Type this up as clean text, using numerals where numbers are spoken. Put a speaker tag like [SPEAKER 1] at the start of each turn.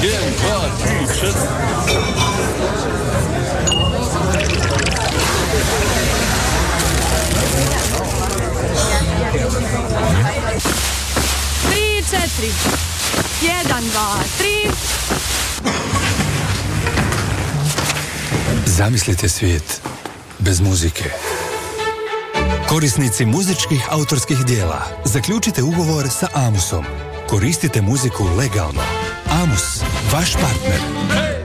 [SPEAKER 1] 1, 2, 3, 4.
[SPEAKER 2] Tri, četiri. 1, 2, 3.
[SPEAKER 3] Zamislite svijet bez muzike. Korisnici muzičkih autorskih dijela, zaključite ugovor sa Amusom. Koristite muziku legalno. Amus, vaš partner.